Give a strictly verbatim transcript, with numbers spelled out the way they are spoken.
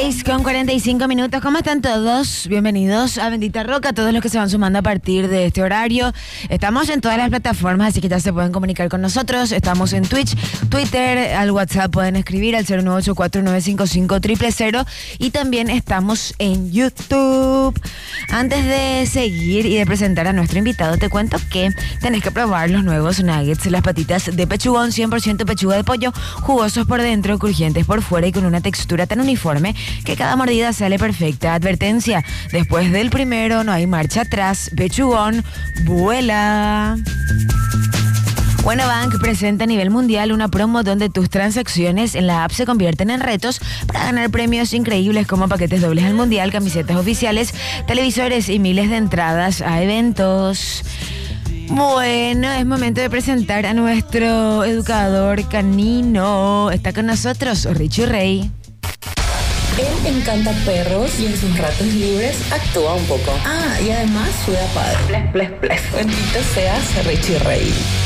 seis con cuarenta y cinco minutos. ¿Cómo están todos? Bienvenidos a Bendita Roca, todos los que se van sumando a partir de este horario. Estamos en todas las plataformas, así que ya se pueden comunicar con nosotros. Estamos en Twitch, Twitter, al WhatsApp pueden escribir al cero nueve ocho cuatro nueve cinco cinco cero cero cero y también estamos en YouTube. Antes de seguir y de presentar a nuestro invitado, te cuento que tenés que probar los nuevos nuggets, las patitas de pechugón, cien por ciento pechuga de pollo, jugosos por dentro, crujientes por fuera y con una textura tan uniforme que cada mordida sale perfecta. Advertencia, después del primero no hay marcha atrás. Pechugón, vuela. Buenabank presenta a nivel mundial una promo donde tus transacciones en la app se convierten en retos para ganar premios increíbles como paquetes dobles al mundial, camisetas oficiales, televisores y miles de entradas a eventos. Bueno, es momento de presentar a nuestro educador canino. Está con nosotros Richie Rey. Él encanta perros y en sus ratos libres actúa un poco. Ah, y además suda padre. Ples, ples, ples. Bendito seas Richie Rey.